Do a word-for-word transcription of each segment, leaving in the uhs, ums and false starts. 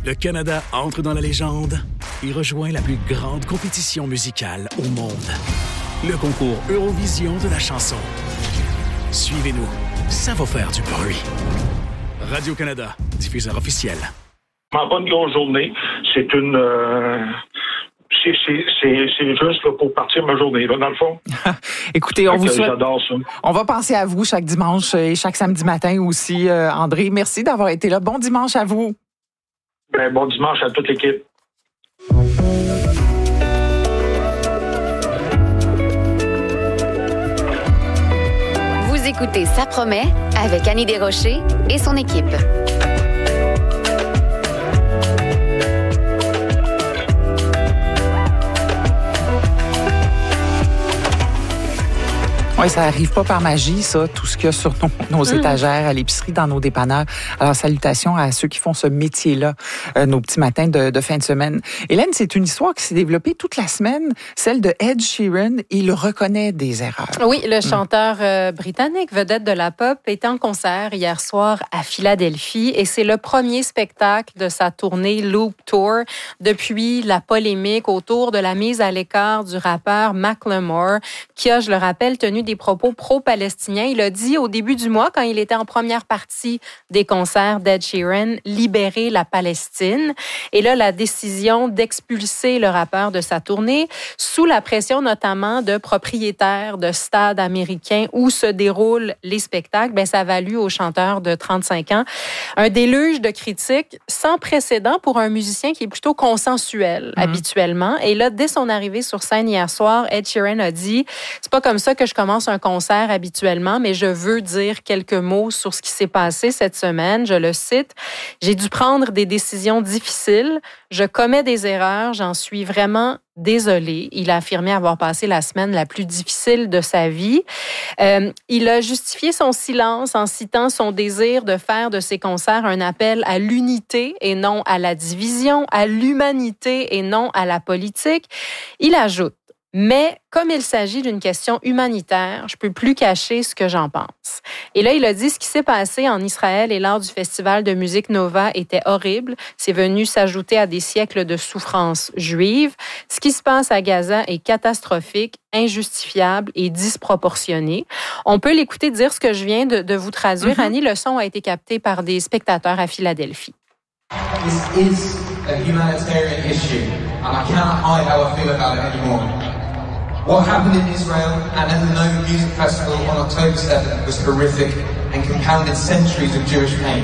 Le Canada entre dans la légende et rejoint la plus grande compétition musicale au monde. Le concours Eurovision de la chanson. Suivez-nous, ça va faire du bruit. Radio-Canada, diffuseur officiel. En bonne grosse journée, c'est une... Euh, c'est, c'est, c'est, c'est juste là, pour partir ma journée, là, dans le fond. Écoutez, on vous souhaite... J'adore ça. On va penser à vous chaque dimanche et chaque samedi matin aussi, euh, André. Merci d'avoir été là. Bon dimanche à vous. Ben, bon dimanche à toute l'équipe. Vous écoutez Ça promet avec Annie Desrochers et son équipe. Oui, ça arrive pas par magie, ça, tout ce qu'il y a sur nos, nos mmh. étagères, à l'épicerie, dans nos dépanneurs. Alors, salutations à ceux qui font ce métier-là, euh, nos petits matins de, de fin de semaine. Hélène, c'est une histoire qui s'est développée toute la semaine, celle de Ed Sheeran. Il reconnaît des erreurs. Oui, le chanteur euh, britannique, vedette de la pop, est en concert hier soir à Philadelphie et c'est le premier spectacle de sa tournée Loop Tour depuis la polémique autour de la mise à l'écart du rappeur Macklemore, qui a, je le rappelle, tenu des propos pro-palestiniens. Il a dit au début du mois, quand il était en première partie des concerts d'Ed Sheeran, libérer la Palestine. Et là, la décision d'expulser le rappeur de sa tournée, sous la pression notamment de propriétaires de stades américains où se déroulent les spectacles, ben, ça a valu au chanteur de trente-cinq ans un déluge de critiques sans précédent pour un musicien qui est plutôt consensuel mmh. habituellement. Et là, dès son arrivée sur scène hier soir, Ed Sheeran a dit « C'est pas comme ça que je commence un concert habituellement, mais je veux dire quelques mots sur ce qui s'est passé cette semaine. » Je le cite. « J'ai dû prendre des décisions difficiles. Je commets des erreurs. J'en suis vraiment désolé. » Il a affirmé avoir passé la semaine la plus difficile de sa vie. Euh, il a justifié son silence en citant son désir de faire de ses concerts un appel à l'unité et non à la division, à l'humanité et non à la politique. Il ajoute: mais comme il s'agit d'une question humanitaire, je peux plus cacher ce que j'en pense. Et là, il a dit ce qui s'est passé en Israël et lors du festival de musique Nova était horrible. C'est venu s'ajouter à des siècles de souffrance juive. Ce qui se passe à Gaza est catastrophique, injustifiable et disproportionné. On peut l'écouter dire ce que je viens de, de vous traduire. Mm-hmm. Annie, le son a été capté par des spectateurs à Philadelphie. This is a humanitarian issue, and I cannot hide how I feel about it anymore. What happened in Israel and at the Nova Music Festival on October seventh was horrific and compounded centuries of Jewish pain.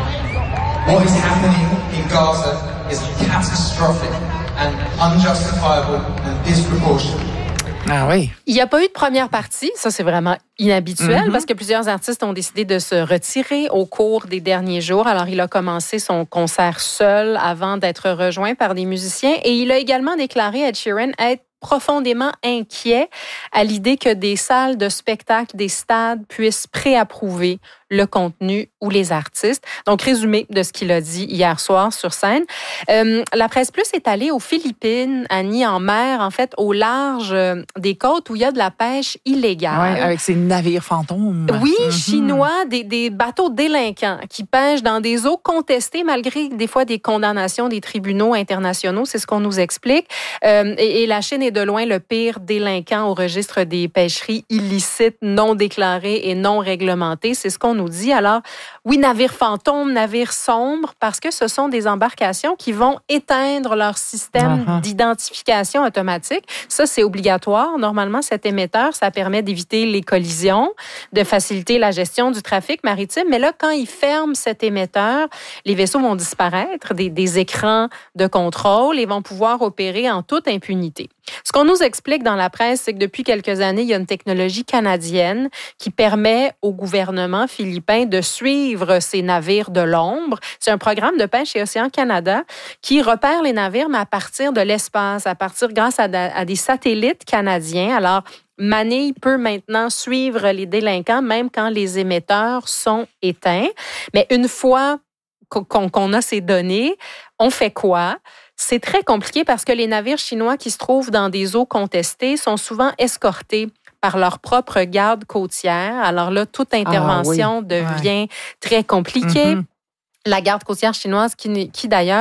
What is happening in Gaza is catastrophic and unjustifiable and disproportionate. Ah oui. Il n'y a pas eu de première partie. Ça, c'est vraiment inhabituel mm-hmm. parce que plusieurs artistes ont décidé de se retirer au cours des derniers jours. Alors, il a commencé son concert seul avant d'être rejoint par des musiciens et il a également déclaré, Ed Sheeran, être profondément inquiet à l'idée que des salles de spectacle, des stades puissent préapprouver le contenu ou les artistes. Donc, résumé de ce qu'il a dit hier soir sur scène. Euh, la Presse Plus est allée aux Philippines, Annie, en mer, en fait, au large des côtes où il y a de la pêche illégale. Oui, avec ces navires fantômes. Oui, mm-hmm. chinois, des, des bateaux délinquants qui pêchent dans des eaux contestées malgré des fois des condamnations des tribunaux internationaux. C'est ce qu'on nous explique. Euh, et, et la Chine est de loin le pire délinquant au registre des pêcheries illicites, non déclarées et non réglementées. C'est ce qu'on nous dit. Alors, oui, navires fantômes, navires sombres, parce que ce sont des embarcations qui vont éteindre leur système uh-huh. d'identification automatique. Ça, c'est obligatoire. Normalement, cet émetteur, ça permet d'éviter les collisions, de faciliter la gestion du trafic maritime. Mais là, quand ils ferment cet émetteur, les vaisseaux vont disparaître des, des écrans de contrôle et vont pouvoir opérer en toute impunité. Ce qu'on nous explique dans la presse, c'est que depuis quelques années, il y a une technologie canadienne qui permet au gouvernement philippin de suivre ces navires de l'ombre. C'est un programme de pêche et Océan Canada qui repère les navires, mais à partir de l'espace, à partir grâce à, à des satellites canadiens. Alors, Manille peut maintenant suivre les délinquants, même quand les émetteurs sont éteints. Mais une fois qu'on, qu'on a ces données, on fait quoi? C'est très compliqué parce que les navires chinois qui se trouvent dans des eaux contestées sont souvent escortés par leur propre garde côtière. Alors là, toute intervention ah, oui. devient ouais. très compliquée. Mm-hmm. La garde côtière chinoise qui, qui d'ailleurs